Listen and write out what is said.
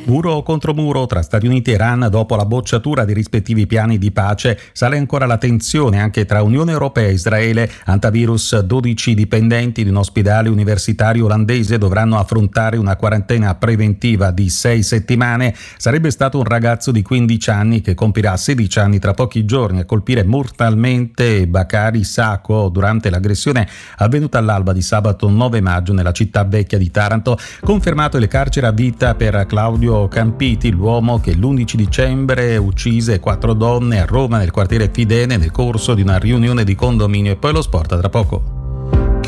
Muro contro muro tra Stati Uniti e Iran dopo la bocciatura dei rispettivi piani di pace. Sale ancora la tensione anche tra Unione Europea e Israele. Antivirus: 12 dipendenti di un ospedale universitario olandese dovranno affrontare una quarantena preventiva di 6 settimane. Sarebbe stato un ragazzo di 15 anni che compirà 16 anni tra pochi giorni a colpire mortalmente Bakari Sacco durante l'aggressione avvenuta all'alba di sabato 9 maggio nella città vecchia di Taranto. Confermato il carcere a vita per Claudio Campiti, l'uomo che l'11 dicembre uccise 4 donne a Roma nel quartiere Fidene nel corso di una riunione di condominio. E poi lo sport tra poco.